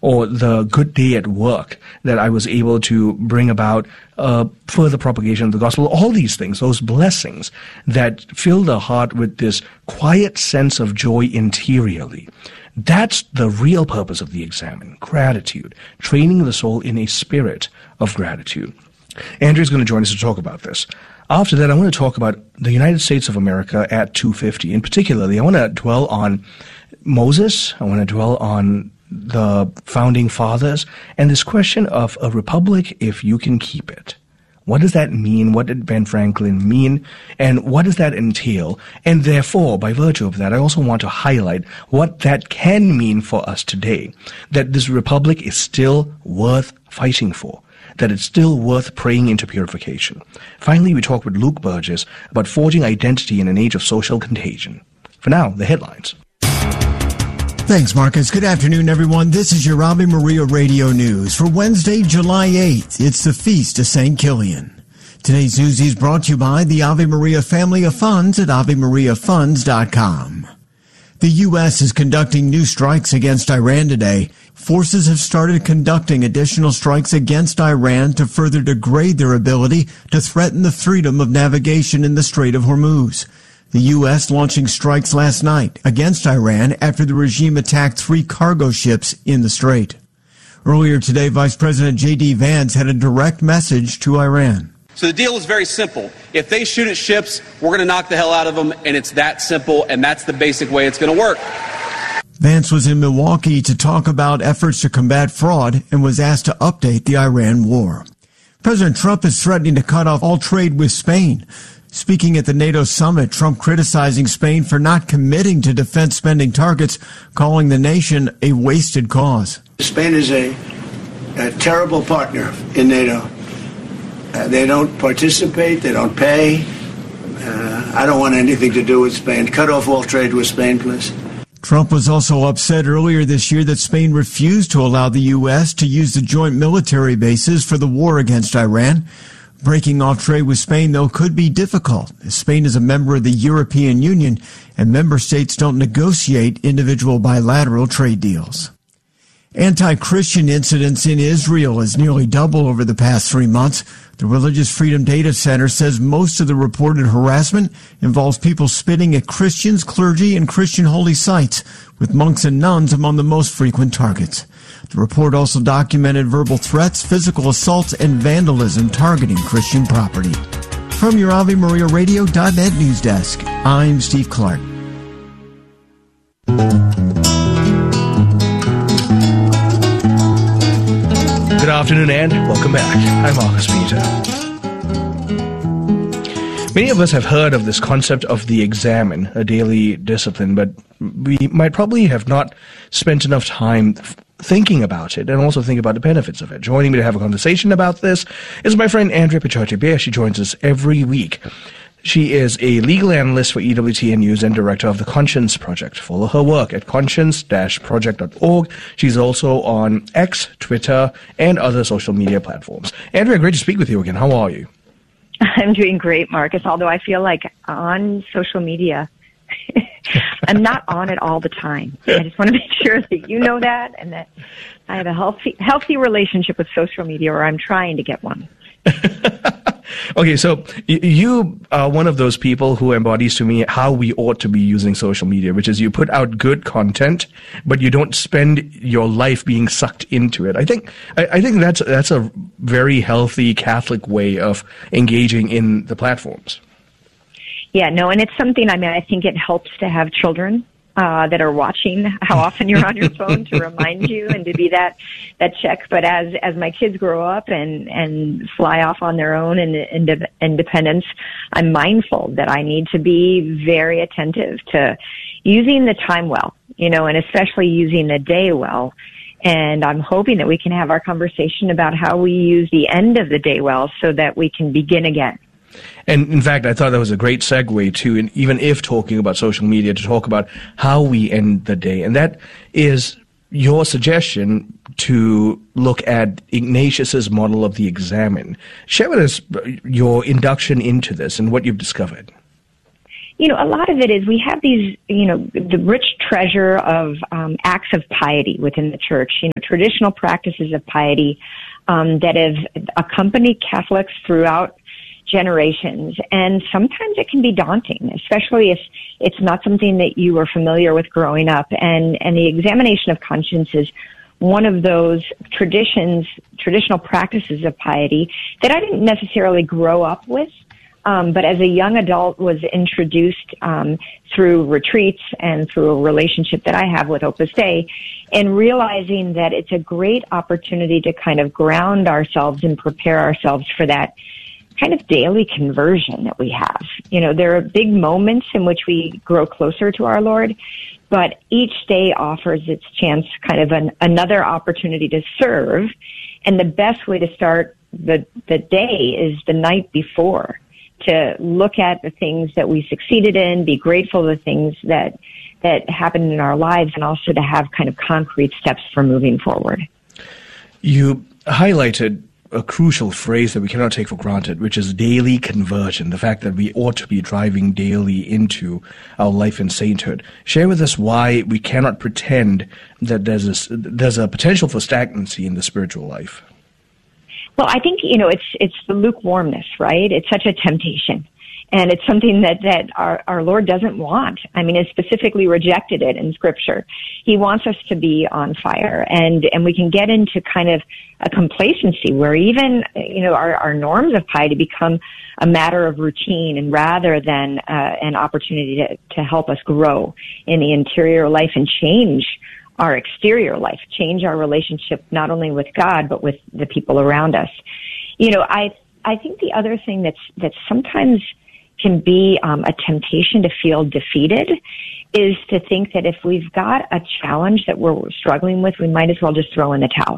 or the good day at work that I was able to bring about further propagation of the gospel, all these things, those blessings that fill the heart with this quiet sense of joy interiorly. That's the real purpose of the Examine, gratitude, training the soul in a spirit of gratitude. Andrea's going to join us to talk about this. After that, I want to talk about the United States of America at 250. In particularly, I want to dwell on Moses. I want to dwell on the founding fathers and this question of a republic if you can keep it. What does that mean? What did Ben Franklin mean? And what does that entail? And therefore, by virtue of that, I also want to highlight what that can mean for us today. That this republic is still worth fighting for. That it's still worth praying into purification. Finally, we talk with Luke Burgess about forging identity in an age of social contagion. For now, the headlines. Thanks, Marcus. Good afternoon, everyone. This is your Ave Maria Radio News for Wednesday, July 8th. It's the Feast of St. Kilian. Today's news is brought to you by the Ave Maria Family of Funds at AveMariaFunds.com. The U.S. is conducting new strikes against Iran today. Forces have started conducting additional strikes against Iran to further degrade their ability to threaten the freedom of navigation in the Strait of Hormuz. The U.S. launching strikes last night against Iran after the regime attacked 3 cargo ships in the strait. Earlier today, Vice President J.D. Vance had a direct message to Iran. So the deal is very simple. If they shoot at ships, we're going to knock the hell out of them, and it's that simple, and that's the basic way it's going to work. Vance was in Milwaukee to talk about efforts to combat fraud and was asked to update the Iran war. President Trump is threatening to cut off all trade with Spain. Speaking at the NATO summit, Trump criticizing Spain for not committing to defense spending targets, calling the nation a wasted cause. Spain is a terrible partner in NATO. They don't participate. They don't pay. I don't want anything to do with Spain. Cut off all trade with Spain, please. Trump was also upset earlier this year that Spain refused to allow the U.S. to use the joint military bases for the war against Iran. Breaking off trade with Spain, though, could be difficult, as Spain is a member of the European Union and member states don't negotiate individual bilateral trade deals. Anti-Christian incidents in Israel has nearly doubled over the past 3 months. The Religious Freedom Data Center says most of the reported harassment involves people spitting at Christians, clergy, and Christian holy sites, with monks and nuns among the most frequent targets. The report also documented verbal threats, physical assaults, and vandalism targeting Christian property. From your AveMariaRadio.net news desk, I'm Steve Clark. Good afternoon and welcome back. I'm Marcus Peter. Many of us have heard of this concept of the Examine, a daily discipline, but we might probably have not spent enough time thinking about it and also think about the benefits of it. Joining me to have a conversation about this is my friend Andrea Picciotti-Bear. She joins us every week. She is a legal analyst for EWTN News and director of the Conscience Project. Follow her work at conscience-project.org. She's also on X, Twitter, and other social media platforms. Andrea, great to speak with you again. How are you? I'm doing great, Marcus, although I feel like on social media, I'm not on it all the time. I just want to make sure that you know that and that I have a healthy relationship with social media, or I'm trying to get one. Okay, so you are one of those people who embodies to me how we ought to be using social media, which is you put out good content, but you don't spend your life being sucked into it. I think that's a very healthy Catholic way of engaging in the platforms. Yeah, no, and it's something, I think it helps to have children that are watching how often you're on your phone to remind you and to be that check. But as my kids grow up and fly off on their own and independence, I'm mindful that I need to be very attentive to using the time well, and especially using the day well. And I'm hoping that we can have our conversation about how we use the end of the day well so that we can begin again. And in fact, I thought that was a great segue to, and even if talking about social media, to talk about how we end the day. And that is your suggestion to look at Ignatius's model of the Examine. Share with us your induction into this and what you've discovered. A lot of it is we have these, the rich treasure of acts of piety within the church, traditional practices of piety that have accompanied Catholics throughout generations. And sometimes it can be daunting, especially if it's not something that you were familiar with growing up. And the examination of conscience is one of those traditional practices of piety that I didn't necessarily grow up with. But as a young adult was introduced through retreats and through a relationship that I have with Opus Dei, and realizing that it's a great opportunity to kind of ground ourselves and prepare ourselves for that kind of daily conversion that we have. There are big moments in which we grow closer to our Lord, but each day offers its chance, kind of another opportunity to serve. And the best way to start the day is the night before, to look at the things that we succeeded in, be grateful for the things that happened in our lives, and also to have kind of concrete steps for moving forward. You highlighted a crucial phrase that we cannot take for granted, which is daily conversion, the fact that we ought to be driving daily into our life in sainthood. Share with us why we cannot pretend that there's a potential for stagnancy in the spiritual life. Well, I think, it's the lukewarmness, right? It's such a temptation. And it's something that our Lord doesn't want. I mean, it specifically rejected it in Scripture. He wants us to be on fire, and we can get into kind of a complacency where even, our norms of piety become a matter of routine, and rather than an opportunity to help us grow in the interior life and change our exterior life, change our relationship not only with God, but with the people around us. I think the other thing that's sometimes can be a temptation to feel defeated is to think that if we've got a challenge that we're struggling with, we might as well just throw in the towel.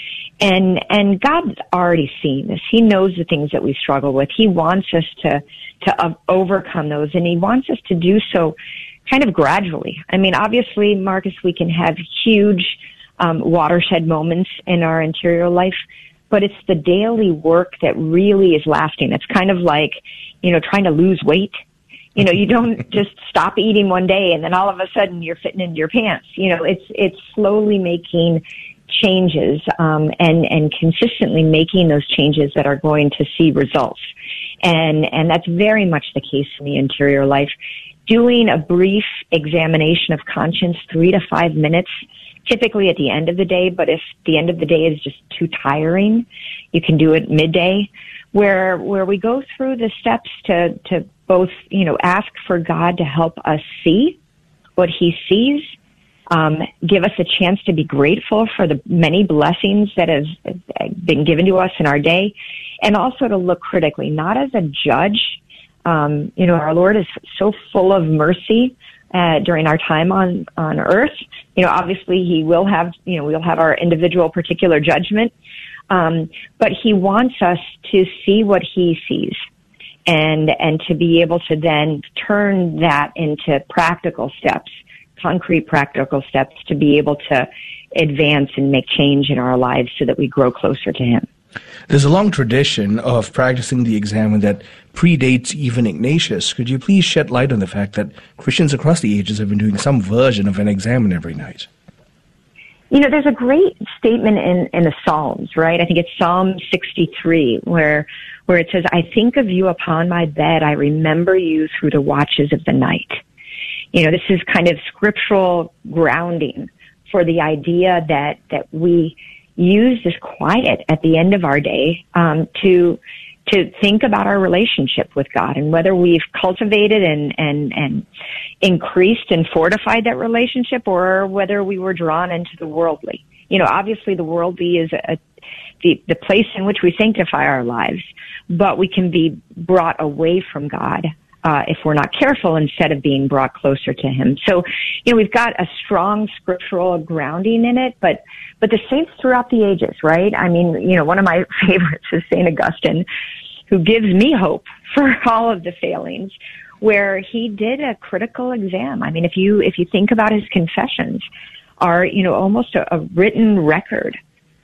And God's already seen this. He knows the things that we struggle with. He wants us to overcome those, and He wants us to do so kind of gradually. I mean, obviously, Marcus, we can have huge watershed moments in our interior life, but it's the daily work that really is lasting. It's kind of like, trying to lose weight. You don't just stop eating one day and then all of a sudden you're fitting into your pants. It's slowly making changes, and consistently making those changes that are going to see results. And that's very much the case in the interior life. Doing a brief examination of conscience, 3 to 5 minutes, typically at the end of the day, but if the end of the day is just too tiring, you can do it midday, where we go through the steps to both, ask for God to help us see what He sees, give us a chance to be grateful for the many blessings that have been given to us in our day, and also to look critically, not as a judge. Our Lord is so full of mercy during our time on earth. Obviously He will have, we'll have our individual particular judgment. But He wants us to see what He sees and to be able to then turn that into practical steps, concrete practical steps to be able to advance and make change in our lives so that we grow closer to Him. There's a long tradition of practicing the examen that predates even Ignatius. Could you please shed light on the fact that Christians across the ages have been doing some version of an examen every night? There's a great statement in the Psalms, right? I think it's Psalm 63, where it says, "I think of you upon my bed. I remember you through the watches of the night." This is kind of scriptural grounding for the idea that we use this quiet at the end of our day to think about our relationship with God and whether we've cultivated and increased and fortified that relationship, or whether we were drawn into the worldly. Obviously the worldly is the place in which we sanctify our lives, but we can be brought away from God if we're not careful, instead of being brought closer to Him. So, we've got a strong scriptural grounding in it, but the saints throughout the ages, right? I mean, one of my favorites is St. Augustine, who gives me hope for all of the failings, where he did a critical exam. I mean, if you think about his confessions, are, almost a written record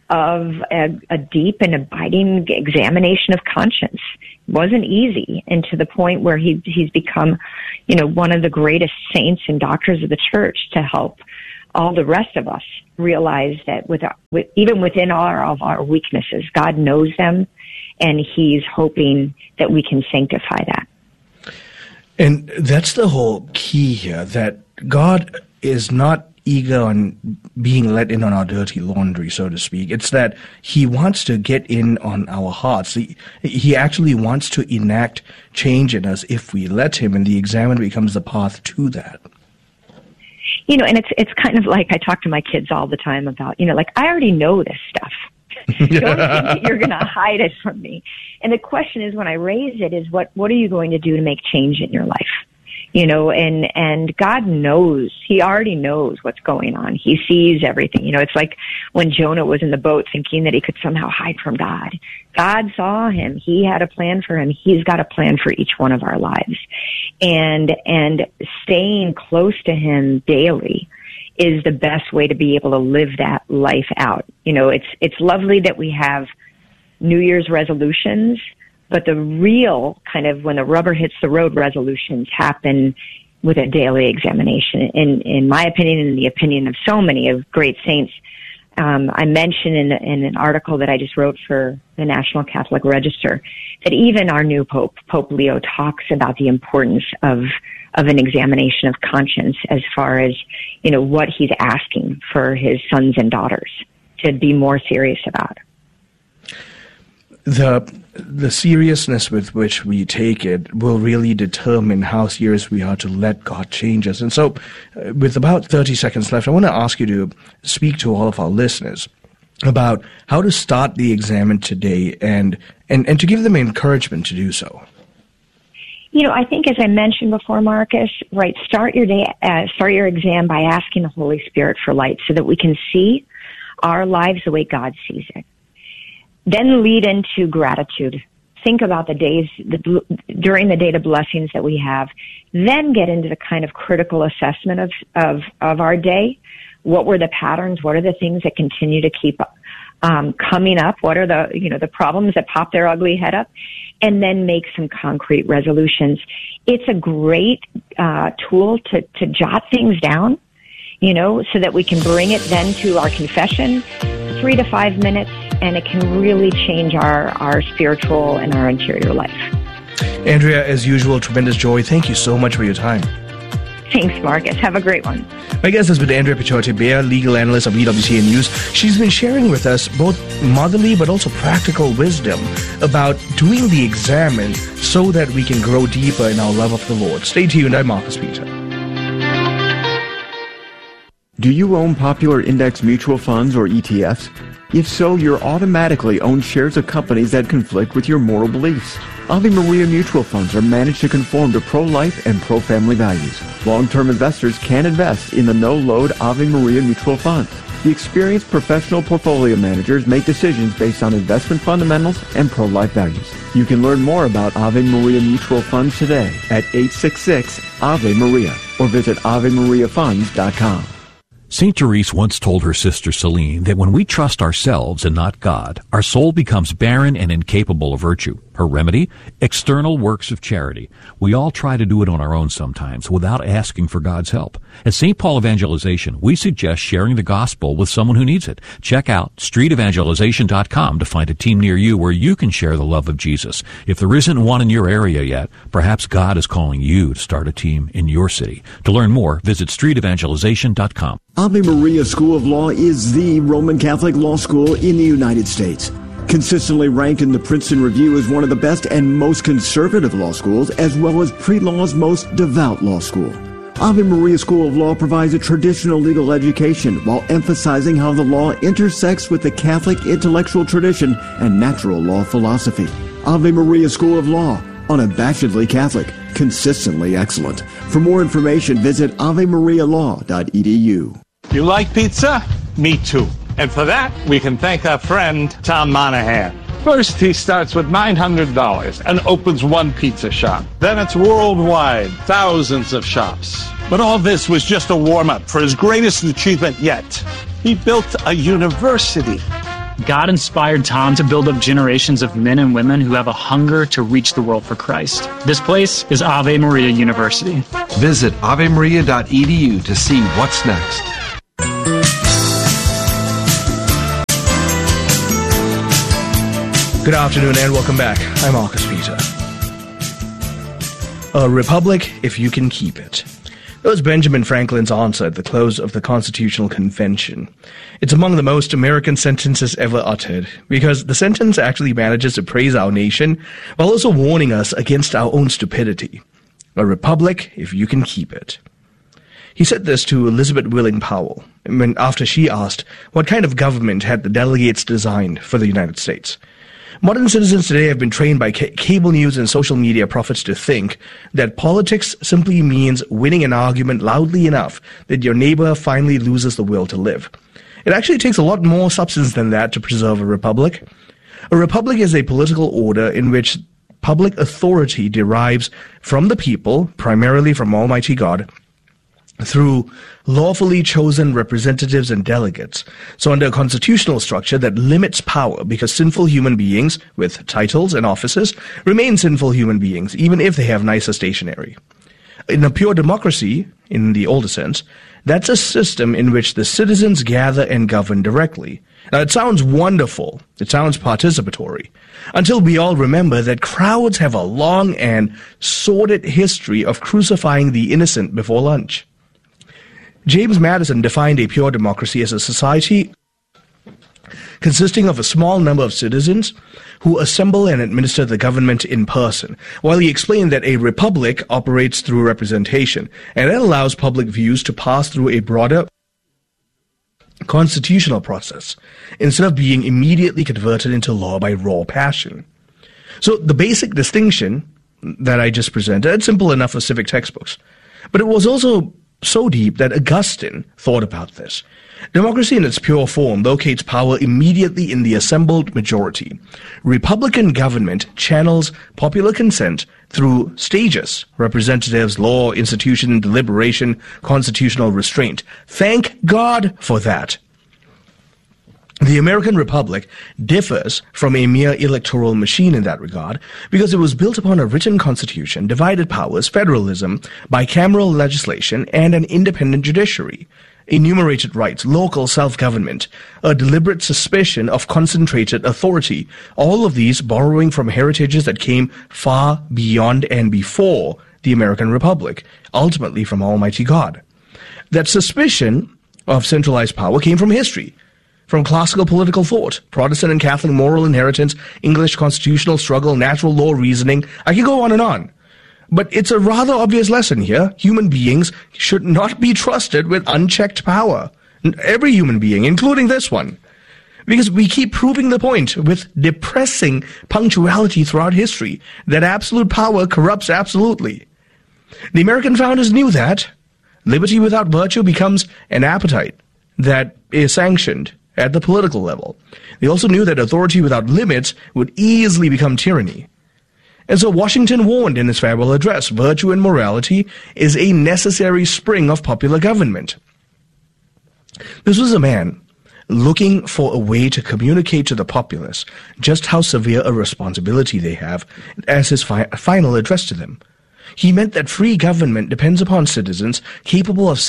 of a deep and abiding examination of conscience. It wasn't easy, and to the point where he's become, one of the greatest saints and doctors of the church to help all the rest of us realize that even within all of our weaknesses, God knows them, and he's hoping that we can sanctify that. And that's the whole key here, that God is not eager on being let in on our dirty laundry, so to speak. It's that he wants to get in on our hearts. He actually wants to enact change in us if we let him, and the examen becomes the path to that. And it's kind of like I talk to my kids all the time about, I already know this stuff. Don't think that you're going to hide it from me. And the question is, when I raise it, is what are you going to do to make change in your life? And God knows, he already knows what's going on. He sees everything. It's like when Jonah was in the boat thinking that he could somehow hide from God. God saw him. He had a plan for him. He's got a plan for each one of our lives. And staying close to him daily is the best way to be able to live that life out. It's lovely that we have New Year's resolutions, but the real kind of when the rubber hits the road resolutions happen with a daily examination. In my opinion, and in the opinion of so many of great saints, I mentioned in an article that I just wrote for the National Catholic Register that even our new Pope, Pope Leo, talks about the importance of an examination of conscience as far as, what he's asking for his sons and daughters to be more serious about. The seriousness with which we take it will really determine how serious we are to let God change us. And so, with about 30 seconds left, I want to ask you to speak to all of our listeners about how to start the examen today and to give them encouragement to do so. I think, as I mentioned before, Marcus, right, start your exam by asking the Holy Spirit for light so that we can see our lives the way God sees it. Then lead into gratitude. Think about the days, during the day, the blessings that we have. Then get into the kind of critical assessment of our day. What were the patterns? What are the things that continue to keep coming up? What are the problems that pop their ugly head up? And then make some concrete resolutions. It's a great tool to jot things down, so that we can bring it then to our confession, 3 to 5 minutes, and it can really change our spiritual and our interior life. Andrea, as usual, tremendous joy. Thank you so much for your time. Thanks, Marcus. Have a great one. My guest has been Andrea Pichote-Bear, legal analyst of EWTN News. She's been sharing with us both motherly but also practical wisdom about doing the examen so that we can grow deeper in our love of the Lord. Stay tuned. I'm Marcus Peter. Do you own popular index mutual funds or ETFs? If so, you're automatically own shares of companies that conflict with your moral beliefs. Ave Maria mutual funds are managed to conform to pro-life and pro-family values. Long-term investors can invest in the no-load Ave Maria mutual funds. The experienced professional portfolio managers make decisions based on investment fundamentals and pro-life values. You can learn more about Ave Maria mutual funds today at 866-AVE-MARIA or visit AveMariaFunds.com. St. Therese once told her sister Celine that when we trust ourselves and not God, our soul becomes barren and incapable of virtue. Her remedy? External works of charity. We all try to do it on our own sometimes without asking for God's help. At St. Paul Evangelization, we suggest sharing the gospel with someone who needs it. Check out streetevangelization.com to find a team near you where you can share the love of Jesus. If there isn't one in your area yet, perhaps God is calling you to start a team in your city. To learn more, visit streetevangelization.com. Ave Maria School of Law is the Roman Catholic law school in the United States. Consistently ranked in the Princeton Review as one of the best and most conservative law schools, as well as pre-law's most devout law school. Ave Maria School of Law provides a traditional legal education while emphasizing how the law intersects with the Catholic intellectual tradition and natural law philosophy. Ave Maria School of Law, unabashedly Catholic, consistently excellent. For more information, visit avemarialaw.edu. You like pizza? Me too. And for that, we can thank our friend Tom Monahan. First, he starts with $900 and opens one pizza shop. Then it's worldwide, thousands of shops. But all this was just a warm-up for his greatest achievement yet. He built a university. God inspired Tom to build up generations of men and women who have a hunger to reach the world for Christ. This place is Ave Maria University. Visit avemaria.edu to see what's next. Good afternoon and welcome back. I'm Marcus Peter. A republic if you can keep it. That was Benjamin Franklin's answer at the close of the Constitutional Convention. It's among the most American sentences ever uttered, because the sentence actually manages to praise our nation while also warning us against our own stupidity. A republic if you can keep it. He said this to Elizabeth Willing Powell after she asked what kind of government had the delegates designed for the United States. Modern citizens today have been trained by cable news and social media prophets to think that politics simply means winning an argument loudly enough that your neighbor finally loses the will to live. It actually takes a lot more substance than that to preserve a republic. A republic is a political order in which public authority derives from the people, primarily from Almighty God, through lawfully chosen representatives and delegates. So under a constitutional structure that limits power because sinful human beings with titles and offices remain sinful human beings, even if they have nicer stationery. In a pure democracy, in the older sense, that's a system in which the citizens gather and govern directly. Now, it sounds wonderful. It sounds participatory. Until we all remember that crowds have a long and sordid history of crucifying the innocent before lunch. James Madison defined a pure democracy as a society consisting of a small number of citizens who assemble and administer the government in person, while he explained that a republic operates through representation, and that allows public views to pass through a broader constitutional process, instead of being immediately converted into law by raw passion. So the basic distinction that I just presented, it's simple enough for civic textbooks, but it was also so deep that Augustine thought about this. Democracy in its pure form locates power immediately in the assembled majority. Republican government channels popular consent through stages: representatives, law, institution, deliberation, constitutional restraint. Thank God for that. The American Republic differs from a mere electoral machine in that regard because it was built upon a written constitution, divided powers, federalism, bicameral legislation, and an independent judiciary, enumerated rights, local self-government, a deliberate suspicion of concentrated authority, all of these borrowing from heritages that came far beyond and before the American Republic, ultimately from Almighty God. That suspicion of centralized power came from history, from classical political thought, Protestant and Catholic moral inheritance, English constitutional struggle, natural law reasoning. I can go on and on. But it's a rather obvious lesson here. Human beings should not be trusted with unchecked power. Every human being, including this one. Because we keep proving the point with depressing punctuality throughout history that absolute power corrupts absolutely. The American founders knew that. Liberty without virtue becomes an appetite that is sanctioned at the political level. They also knew that authority without limits would easily become tyranny. And so Washington warned in his farewell address, virtue and morality is a necessary spring of popular government. This was a man looking for a way to communicate to the populace just how severe a responsibility they have as his final address to them. He meant that free government depends upon citizens capable of